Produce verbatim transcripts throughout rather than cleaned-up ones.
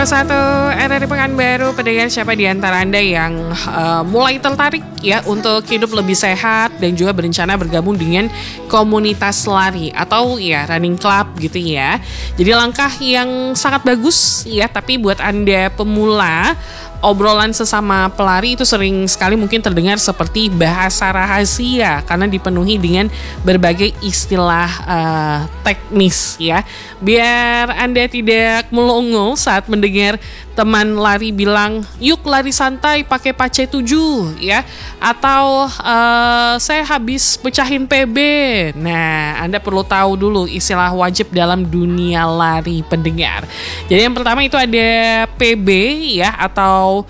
Satu R R I Pekanbaru, pendengar, siapa di antara Anda yang uh, mulai tertarik ya untuk hidup lebih sehat dan juga berencana bergabung dengan komunitas lari atau ya running club gitu ya. Jadi langkah yang sangat bagus ya, tapi buat Anda pemula, obrolan sesama pelari itu sering sekali mungkin terdengar seperti bahasa rahasia karena dipenuhi dengan berbagai istilah uh, teknis ya. Biar Anda tidak melongo saat mendengar teman lari bilang, yuk lari santai pakai pace tujuh ya, atau uh, saya habis pecahin P B. Nah, Anda perlu tahu dulu istilah wajib dalam dunia lari, pendengar. Jadi yang pertama itu ada P B ya, atau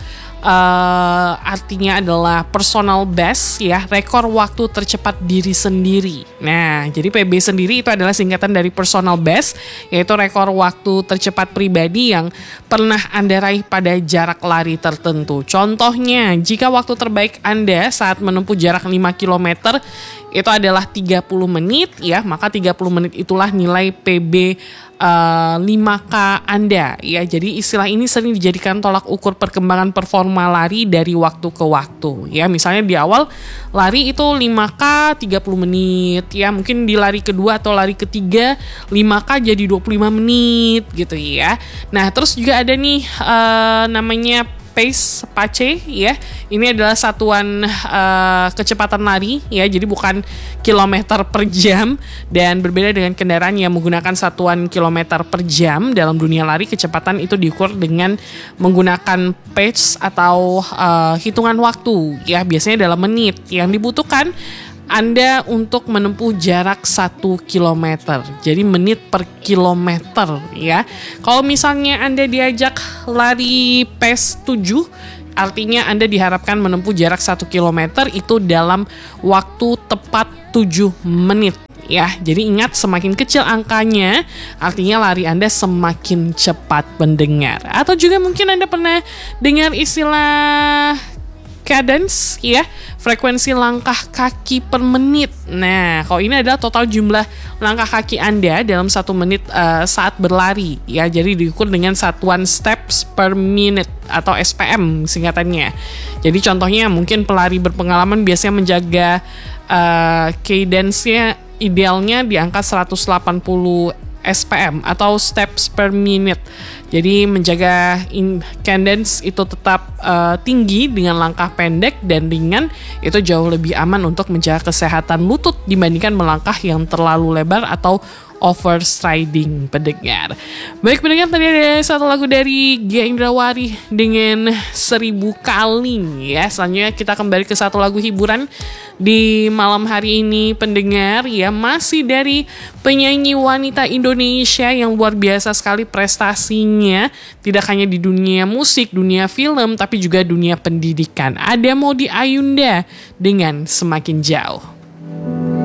Uh, artinya adalah personal best ya, rekor waktu tercepat diri sendiri. Nah, jadi P B sendiri itu adalah singkatan dari personal best, yaitu rekor waktu tercepat pribadi yang pernah Anda raih pada jarak lari tertentu. Contohnya, jika waktu terbaik Anda saat menempuh jarak lima kilometer itu adalah tiga puluh menit ya, maka tiga puluh menit itulah nilai P B Uh, lima K Anda ya. Jadi istilah ini sering dijadikan tolak ukur perkembangan performa lari dari waktu ke waktu ya. Misalnya di awal lari itu lima K tiga puluh menit ya, mungkin di lari kedua atau lari ketiga lima K jadi dua puluh lima menit gitu ya. Nah, terus juga ada nih uh, namanya pace, pace ya. Ini adalah satuan uh, kecepatan lari ya, jadi bukan kilometer per jam, dan berbeda dengan kendaraan yang menggunakan satuan kilometer per jam. Dalam dunia lari, kecepatan itu diukur dengan menggunakan pace atau uh, hitungan waktu ya, biasanya dalam menit yang dibutuhkan Anda untuk menempuh jarak satu kilometer. Jadi menit per kilometer ya. Kalau misalnya Anda diajak lari pace tujuh, artinya Anda diharapkan menempuh jarak satu kilometer itu dalam waktu tepat tujuh menit. Ya, jadi ingat, semakin kecil angkanya, artinya lari Anda semakin cepat, pendengar. Atau juga mungkin Anda pernah dengar istilah cadence ya, frekuensi langkah kaki per menit. Nah, kalau ini adalah total jumlah langkah kaki Anda dalam satu menit uh, saat berlari ya. Jadi diukur dengan satuan steps per minute atau S P M singkatannya. Jadi contohnya mungkin pelari berpengalaman biasanya menjaga uh, cadence-nya idealnya di angka seratus delapan puluh S P M atau steps per minute. Jadi menjaga in cadence itu tetap uh, tinggi dengan langkah pendek dan ringan itu jauh lebih aman untuk menjaga kesehatan lutut dibandingkan melangkah yang terlalu lebar atau overstriding, pendengar. Baik pendengar, tadi ada satu lagu dari Gia Indrawari dengan Seribu Kali ya. Selanjutnya kita kembali ke satu lagu hiburan di malam hari ini, pendengar ya, masih dari penyanyi wanita Indonesia yang luar biasa sekali prestasinya, tidak hanya di dunia musik, dunia film, tapi juga dunia pendidikan. Ada Maudy Ayunda dengan Semakin Jauh.